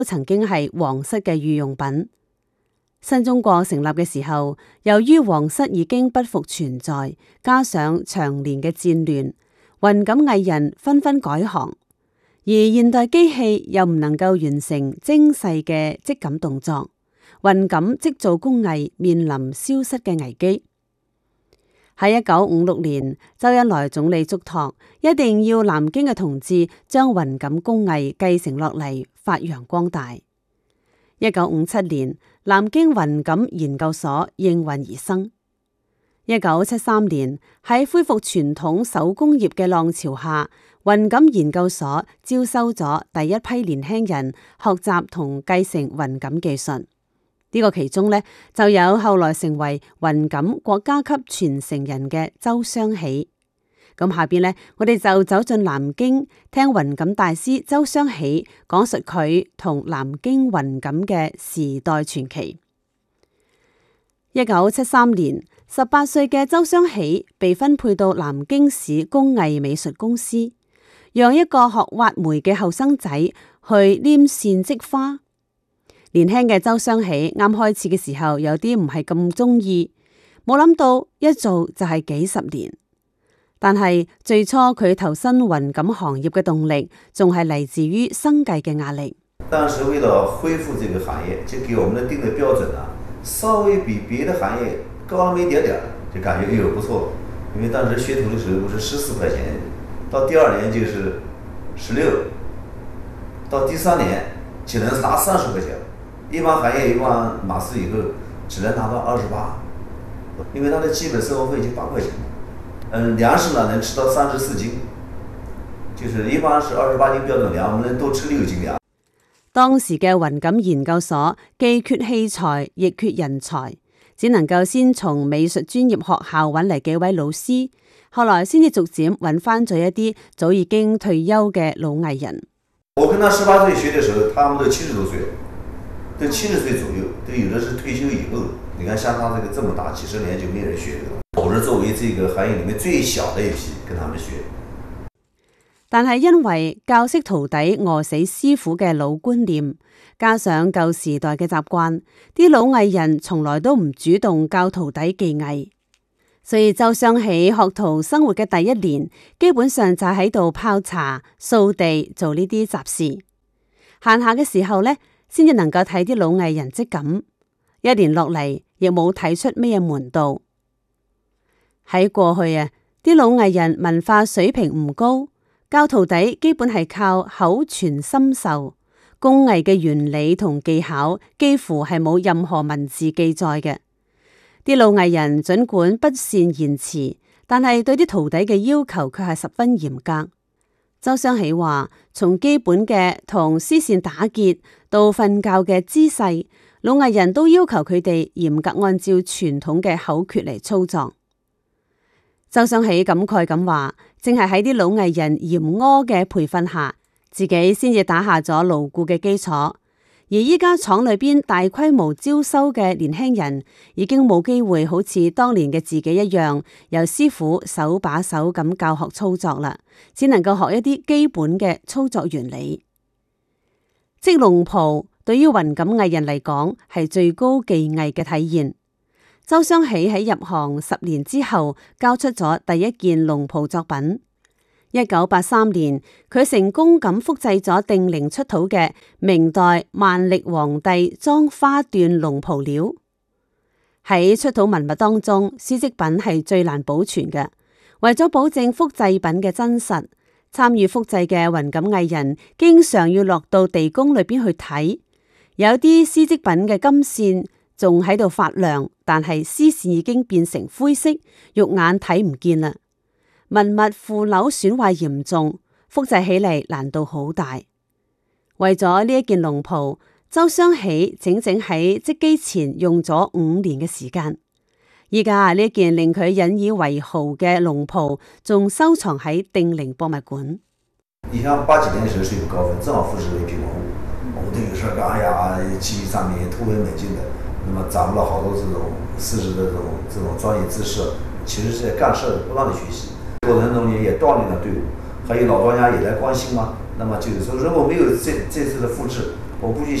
都曾經係皇室嘅御用品。新中國成立嘅時候，由於皇室已經不復存在，加上長年嘅戰亂，雲錦藝人紛紛改行，而現代機器又唔能夠完成精細嘅織錦動作，雲錦織造工藝面臨消失嘅危機。喺1956年，周恩來總理囑託，一定要南京嘅同志將雲錦工藝繼承落嚟，發揚光大。1957年，南京雲錦研究所應運而生。1973年，喺恢復傳統手工業嘅浪潮下，雲錦研究所招收咗第一批年輕人學習同繼承雲錦技術。呢個其中呢，就有後來成為雲錦國家級傳承人嘅周雙喜。咁下邊呢，我哋就走進南京，聽雲錦大師周雙喜講述佢同南京雲錦嘅時代傳奇。1973年，18歲嘅周雙喜被分配到南京市工藝美術公司，讓一個學挖煤嘅後生仔去黏線織花。年輕嘅周雙喜啱開始嘅時候有啲唔係咁中意，冇諗到一做就係幾十年。但係最初佢投身雲錦行業嘅動力，仲係嚟自於生計嘅壓力。 當時為了恢復這個行業，就給我們的定的標準啊，稍微比別的行業高那麼一點點，就感覺不錯。因為當時學徒的時候不是14塊錢，到第二年就是16，到第3年只能拿30塊錢。一般行業一般馬試以後只能拿到28，因為它的基本生活費就8塊錢。糧食呢能吃到34斤，就是一般是28斤標準糧，我們能多吃6斤糧。 當時嘅雲錦研究所既缺器材，亦缺人才，只能夠先從美術專業學校揾嚟幾位老師，後來先至逐漸揾翻咗一啲早已經退休嘅老藝人。 我跟他18歲學嘅時候，他們都70多歲，都70歲左右，都有的是退休以後。你看像他這麼大，幾十年就沒人學了。我是作為這個行業裡面最小的一批，跟他們學。 但係因為教識徒弟餓死師傅嘅老觀念，加上舊時代嘅習慣，啲老藝人從來都唔主動教徒弟技藝，所以周雙喜學徒生活嘅第一年，基本上就喺度泡茶、掃地做呢啲雜事。閒下嘅時候呢，先至能夠睇啲老藝人織錦。一年落嚟，亦冇睇出咩門道。喺過去啊，啲老藝人文化水平唔高。教徒弟基本係靠口傳心授，工藝嘅原理同技巧幾乎係冇任何文字記載嘅。啲老藝人盡管不善言辭，但係對啲徒弟嘅要求卻係十分嚴格。周雙喜話，從基本嘅同絲線打結到瞓覺嘅姿勢，老藝人都要求佢哋嚴格按照傳統嘅口訣嚟操作。周雙喜感慨咁話，正係喺啲老藝人嚴苛嘅培訓下，自己先至打下咗牢固嘅基礎。而依家廠裏邊大規模招收嘅年輕人，已經冇機會好似當年嘅自己一樣，由師傅手把手咁教學操作啦，只能夠學一啲基本嘅操作原理。織龍袍對於雲錦藝人嚟講，係最高技藝嘅體現。周雙喜喺入行10年之後，交出咗第一件龍袍作品。1983年，佢成功咁複製咗定陵出土嘅明代萬曆皇帝裝花緞龍袍料。喺出土文物當中，絲織品係最難保存嘅。為咗保證複製品嘅真實，參與複製嘅雲錦藝人經常要落到地宮裏邊去睇，有啲絲織品嘅金線仲喺度發亮，但係絲線已經變成灰色，肉眼睇唔見啦。文物腐朽損壞嚴重，複製起嚟難度好大。為咗呢一件龍袍，周雙喜整整喺織機前用咗5年嘅時間。依家呢件令佢引以為豪嘅龍袍，仲收藏喺定陵博物館。 你像80年嘅時候是有高分，正好複製了一批文物，我們都有時候哎呀，技藝上面突飛猛進的。那麼掌握了好多這種絲織的這種專業知識，其實是在幹事的不斷的學習過程中也鍛鍊了隊伍，還有老專家也來關心嘛。那麼就是說，如果沒有這次的複製， 我估计